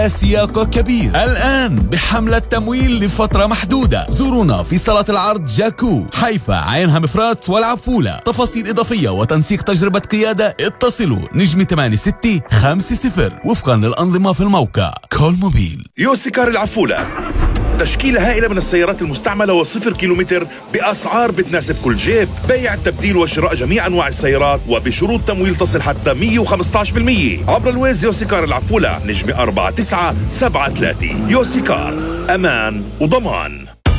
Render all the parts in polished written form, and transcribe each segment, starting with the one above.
سياق كبير الآن بحملة تمويل لفترة محدودة. زورونا في صالة العرض جاكو، حيفا، عين همفرات والعفولة. تفاصيل إضافية وتنسيق تجربة قيادة اتصلوا نجم 8650 وفقا للأنظمة في الموقع كول موبيل. يوسيكار العفولة، تشكيلة هائلة من السيارات المستعملة وصفر كيلومتر بأسعار بتناسب كل جيب. بيع، تبديل وشراء جميع أنواع السيارات وبشروط تمويل تصل حتى 115% عبر الويز. يوسيكار العفولة، نجم 4973. يوسيكار، أمان وضمان.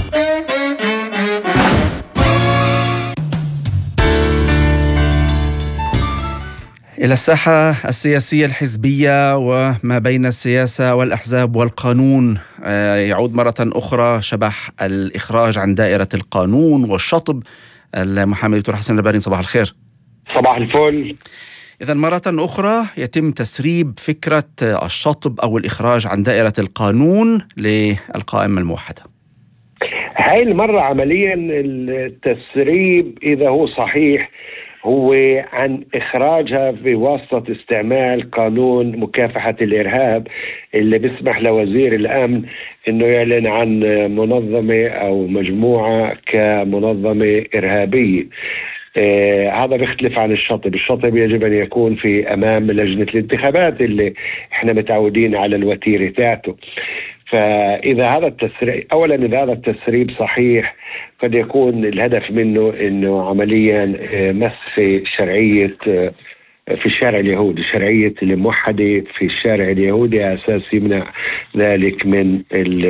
إلى الساحة السياسية الحزبية وما بين السياسة والأحزاب والقانون يعود مرة أخرى شبح الإخراج عن دائرة القانون والشطب. المحامي دكتور حسن البارين، صباح الخير. صباح الفل. إذن مرة أخرى يتم تسريب فكرة الشطب أو الإخراج عن دائرة القانون للقائمة الموحدة. هاي المرة عمليا التسريب إذا هو صحيح هو عن إخراجها بواسطة استعمال قانون مكافحة الإرهاب اللي بيسمح لوزير الأمن إنه يعلن عن منظمة أو مجموعة كمنظمة إرهابية. هذا بيختلف عن الشطب. الشطب يجب أن يكون في أمام لجنة الانتخابات اللي إحنا متعودين على الوتيرة تاعته. فإذا هذا التسريب، أولا إذا هذا التسريب صحيح قد يكون الهدف منه إنه عمليا مس في شرعية في الشارع اليهودي، شرعية الموحدة في الشارع اليهودي، على أساس يمنع ذلك من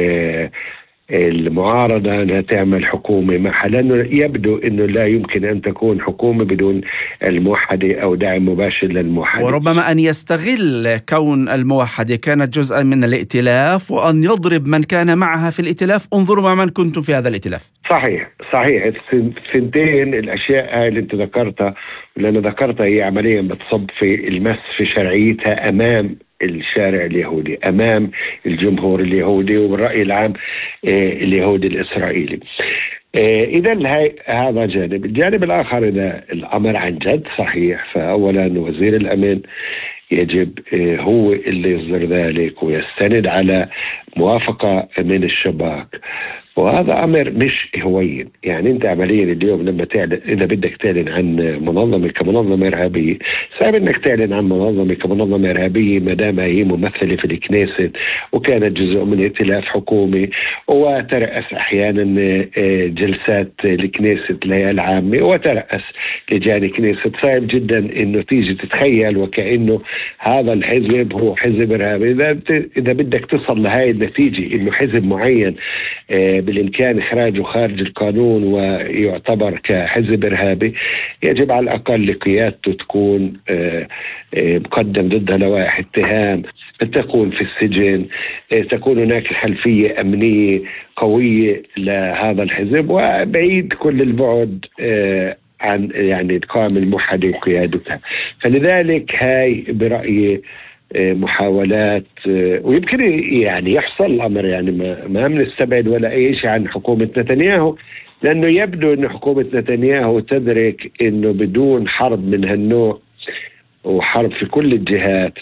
المعارضة أنها تعمل حكومة معها، لأنه يبدو أنه لا يمكن أن تكون حكومة بدون الموحدة أو دعم مباشر للموحدة. وربما أن يستغل كون الموحدة كانت جزءا من الائتلاف وأن يضرب من كان معها في الائتلاف. انظروا مع من كنتم في هذا الائتلاف. صحيح. الثنتين الأشياء هاي اللي أنت ذكرتها واللي أنا ذكرتها هي عمليا بتصب في المس في شرعيتها أمام الشارع اليهودي، أمام الجمهور اليهودي والرأي العام اليهودي الإسرائيلي. إذا هذا جانب. الجانب الآخر، إذا الأمر عن جد صحيح، فأولا وزير الأمن يجب هو اللي يصدر ذلك ويستند على موافقة من الشباك، وهذا أمر مش هوين. يعني أنت عمليا اليوم لما تعلن، إذا بدك تعلن عن منظمة كمنظمة إرهابية، صعب أنك تعلن عن منظمة كمنظمة إرهابية ما دام هي ممثلة في الكنيست وكانت جزء من ائتلاف حكومي وترأس أحيانا جلسات الكنيست الهيئة العامة وترأس لجان كنيست. صعب جدا أنه تيجي تتخيل وكأنه هذا الحزب هو حزب إرهابي. إذا بدك تصل لهاي النتيجة أنه حزب معين بالإمكان إخراجه خارج القانون ويعتبر كحزب إرهابي، يجب على الأقل قيادته تكون مقدم ضدها لوائح اتهام، تكون في السجن، تكون هناك خلفية أمنية قوية لهذا الحزب، وبعيد كل البعد عن يعني القائمة الموحدة وقيادتها. فلذلك هاي برأيي محاولات، ويمكن يعني يحصل الأمر، يعني ما بنستبعد ولا أي شيء عن حكومة نتنياهو، لأنه يبدو أن حكومة نتنياهو تدرك أنه بدون حرب من هالنوع وحرب في كل الجهات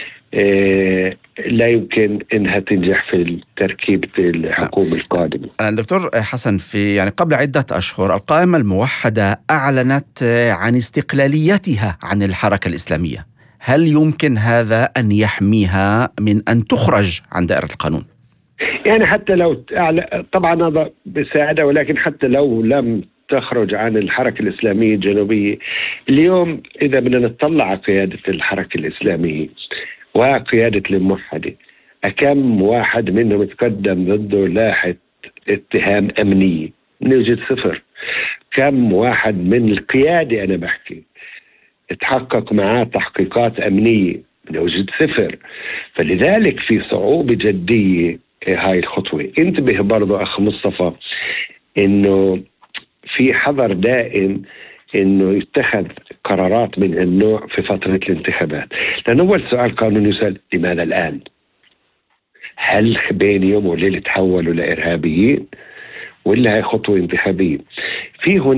لا يمكن أنها تنجح في تركيبة الحكومة القادمة. دكتور حسن، في يعني قبل عدة أشهر القائمة الموحدة أعلنت عن استقلاليتها عن الحركة الإسلامية. هل يمكن هذا أن يحميها من أن تخرج عن دائرة القانون؟ يعني حتى لو طبعا هذا بساعدة، ولكن حتى لو لم تخرج عن الحركة الإسلامية الجنوبية، اليوم إذا بدنا نطلع على قيادة الحركة الإسلامية وقيادة الموحدة، أكم واحد منهم يتقدم ضده لاحة اتهام أمنية؟ نوجد صفر. كم واحد من القيادة أنا بحكي تحقق معاه تحقيقات أمنية؟ نوجد صفر. فلذلك في صعوبة جدية هاي الخطوة. انتبه برضو أخ مصطفى إنه في حذر دائم إنه يتخذ قرارات من النوع في فترة الانتخابات، لأن أول سؤال قانوني يسأل: لماذا الآن؟ هل بين يوم وليلة تحولوا لإرهابيين ولا هي خطوة انتخابية؟ في هنا